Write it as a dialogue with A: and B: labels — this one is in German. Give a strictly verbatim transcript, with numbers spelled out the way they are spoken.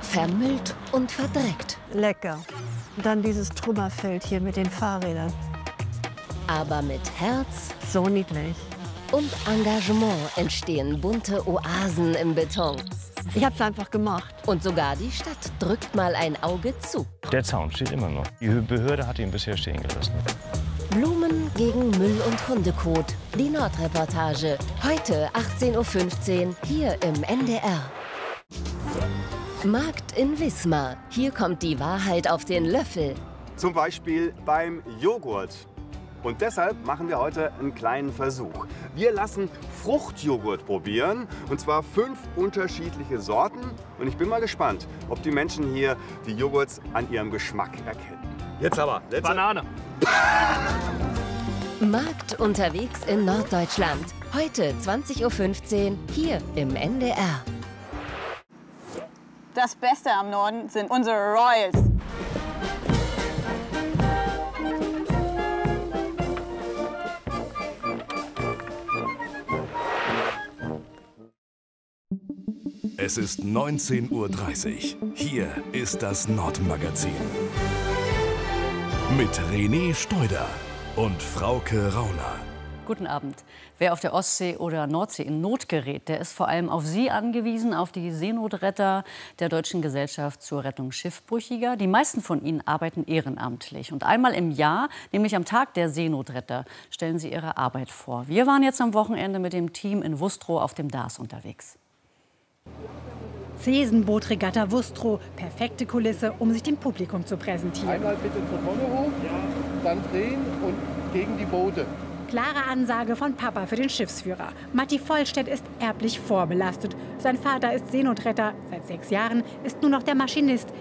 A: vermüllt und verdreckt.
B: Lecker. Und dann dieses Trümmerfeld hier mit den Fahrrädern.
A: Aber mit Herz
B: So niedlich.
A: und Engagement entstehen bunte Oasen im Beton.
B: Ich habe es einfach gemacht.
A: Und sogar die Stadt drückt mal ein Auge zu.
C: Der Zaun steht immer noch. Die Behörde hat ihn bisher stehen gelassen.
A: Blumen gegen Müll und Hundekot. Die Nordreportage. Heute achtzehn Uhr fünfzehn hier im N D R. Markt in Wismar. Hier kommt die Wahrheit auf den Löffel.
D: Zum Beispiel beim Joghurt. Und deshalb machen wir heute einen kleinen Versuch. Wir lassen Fruchtjoghurt probieren, und zwar fünf unterschiedliche Sorten. Und ich bin mal gespannt, ob die Menschen hier die Joghurts an ihrem Geschmack erkennen. Jetzt aber. Letzte.
C: Banane.
A: Markt unterwegs in Norddeutschland. Heute zwanzig Uhr fünfzehn hier im N D R.
E: Das Beste am Norden sind unsere Royals.
F: Es ist neunzehn Uhr dreißig. Hier ist das Nordmagazin. Mit René Steuder und Frauke Rauner.
G: Guten Abend. Wer auf der Ostsee oder Nordsee in Not gerät, der ist vor allem auf Sie angewiesen, auf die Seenotretter der Deutschen Gesellschaft zur Rettung Schiffbrüchiger. Die meisten von ihnen arbeiten ehrenamtlich. Und einmal im Jahr, nämlich am Tag der Seenotretter, stellen sie ihre Arbeit vor. Wir waren jetzt am Wochenende mit dem Team in Wustrow auf dem Dars unterwegs.
H: Zesenbootregatta Wustrow, perfekte Kulisse, um sich dem Publikum zu präsentieren.
I: Einmal bitte zur Tonne hoch, dann drehen und gegen die Boote.
H: Klare Ansage von Papa für den Schiffsführer. Matti Vollstedt ist erblich vorbelastet. Sein Vater ist Seenotretter. Seit sechs Jahren ist nur noch der Maschinist